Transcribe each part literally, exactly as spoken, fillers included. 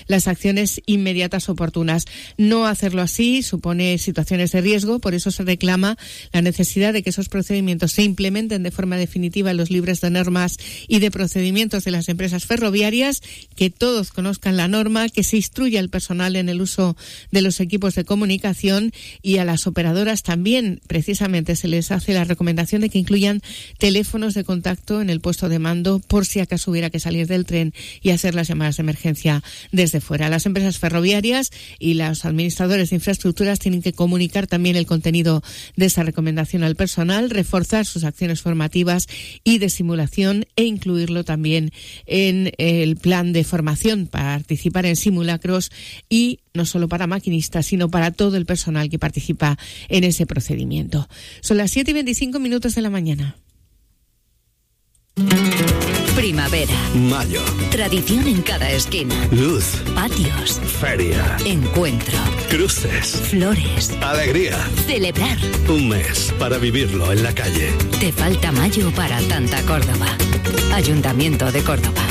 las acciones inmediatas oportunas. No hacerlo así supone situaciones de riesgo, por eso se reclama la necesidad de que esos procedimientos se implementen de forma definitiva en los libros de normas y de procedimientos de las empresas ferroviarias, que todos conozcan la norma, que se instruya al personal en el uso de los equipos de comunicación y a las operadoras también, precisamente, se les hace la recomendación de que incluyan teléfonos de contacto en el puesto de mando por si acaso hubiera que salir del tren y hacer las llamadas de emergencia desde fuera. Las empresas ferroviarias y los administradores de infraestructuras tienen que comunicar también el contenido de esa recomendación al personal, reforzar sus acciones formativas y de simulación e incluirlo también en el plan de formación para participar en simulacros, y no solo para maquinistas, sino para todo el personal que participa en ese procedimiento. Son las siete y veinticinco minutos de la mañana. Primavera. Mayo. Tradición en cada esquina. Luz. Patios. Feria. Encuentro. Cruces. Flores. Alegría. Celebrar. Un mes para vivirlo en la calle. Te falta mayo para tanta Córdoba. Ayuntamiento de Córdoba.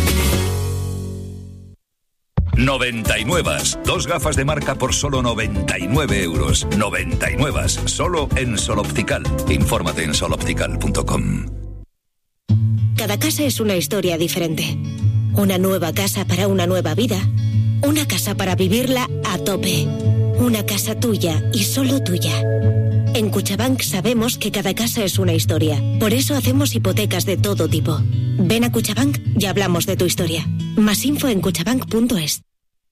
noventa y nueve. Dos gafas de marca por solo noventa y nueve euros. noventa y nueve. Solo en Sol Optical. Infórmate en sol optical punto com. Cada casa es una historia diferente. Una nueva casa para una nueva vida. Una casa para vivirla a tope. Una casa tuya y solo tuya. En Cuchabank sabemos que cada casa es una historia. Por eso hacemos hipotecas de todo tipo. Ven a Cuchabank y hablamos de tu historia. Más info en cuchabank punto es.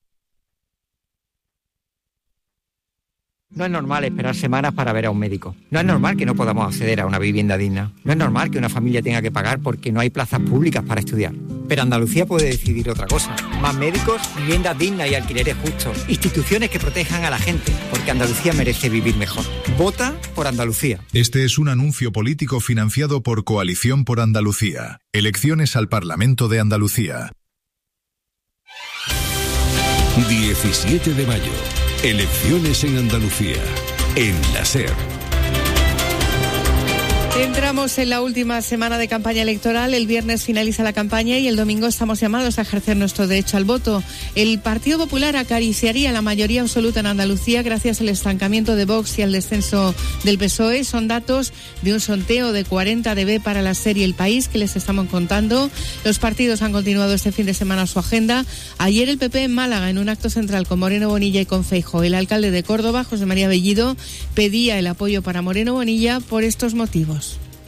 No es normal esperar semanas para ver a un médico. No es normal que no podamos acceder a una vivienda digna. No es normal que una familia tenga que pagar porque no hay plazas públicas para estudiar. Pero Andalucía puede decidir otra cosa. Más médicos, viviendas dignas y alquileres justos. Instituciones que protejan a la gente, porque Andalucía merece vivir mejor. Vota por Andalucía. Este es un anuncio político financiado por Coalición por Andalucía. Elecciones al Parlamento de Andalucía. diecisiete de mayo. Elecciones en Andalucía, en la SER. Entramos en la última semana de campaña electoral. El viernes finaliza la campaña y el domingo estamos llamados a ejercer nuestro derecho al voto. El Partido Popular acariciaría la mayoría absoluta en Andalucía gracias al estancamiento de Vox y al descenso del P S O E. Son datos de un sondeo de cuarenta D B para la serie El País que les estamos contando. Los partidos han continuado este fin de semana su agenda. Ayer el P P en Málaga, en un acto central con Moreno Bonilla y con Feijóo. El alcalde de Córdoba, José María Bellido, pedía el apoyo para Moreno Bonilla por estos motivos.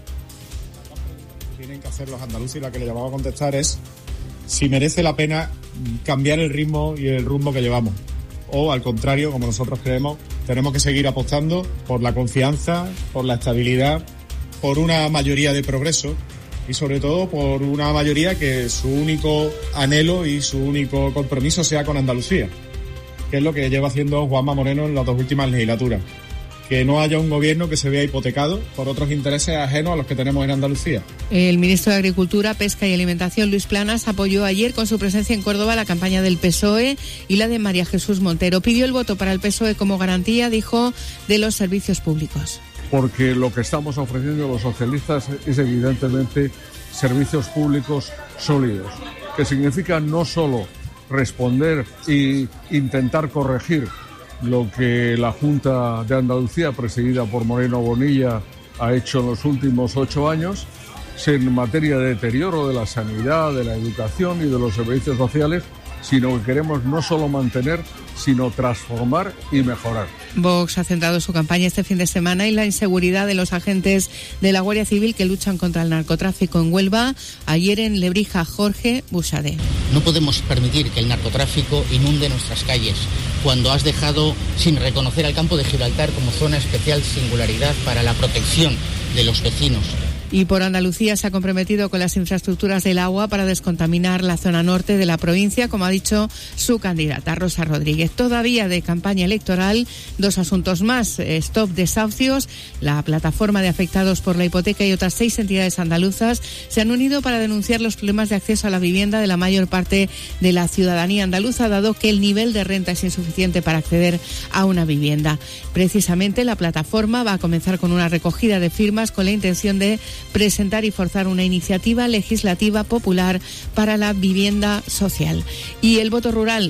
Que hacer los andaluces, y la que le llamaba a contestar es si merece la pena cambiar el ritmo y el rumbo que llevamos, o al contrario, como nosotros creemos, tenemos que seguir apostando por la confianza, por la estabilidad, por una mayoría de progreso y sobre todo por una mayoría que su único anhelo y su único compromiso sea con Andalucía, que es lo que lleva haciendo Juanma Moreno en las dos últimas legislaturas. Que no haya un gobierno que se vea hipotecado por otros intereses ajenos a los que tenemos en Andalucía. El ministro de Agricultura, Pesca y Alimentación, Luis Planas, apoyó ayer con su presencia en Córdoba la campaña del P S O E y la de María Jesús Montero. Pidió el voto para el P S O E como garantía, dijo, de los servicios públicos. Porque lo que estamos ofreciendo los socialistas es evidentemente servicios públicos sólidos, que significa no solo responder e intentar corregir lo que la Junta de Andalucía, presidida por Moreno Bonilla, ha hecho en los últimos ocho años, en materia de deterioro de la sanidad, de la educación y de los servicios sociales, sino que queremos no solo mantener, sino transformar y mejorar. Vox ha centrado su campaña este fin de semana en la inseguridad de los agentes de la Guardia Civil que luchan contra el narcotráfico en Huelva. Ayer en Lebrija, Jorge Buxade. No podemos permitir que el narcotráfico inunde nuestras calles, cuando has dejado sin reconocer al campo de Gibraltar como zona especial singularidad para la protección de los vecinos. Y por Andalucía se ha comprometido con las infraestructuras del agua para descontaminar la zona norte de la provincia, como ha dicho su candidata, Rosa Rodríguez. Todavía de campaña electoral, dos asuntos más. Stop Desahucios, la plataforma de afectados por la hipoteca y otras seis entidades andaluzas se han unido para denunciar los problemas de acceso a la vivienda de la mayor parte de la ciudadanía andaluza, dado que el nivel de renta es insuficiente para acceder a una vivienda. Precisamente la plataforma va a comenzar con una recogida de firmas con la intención de presentar y forzar una iniciativa legislativa popular para la vivienda social. Y el voto rural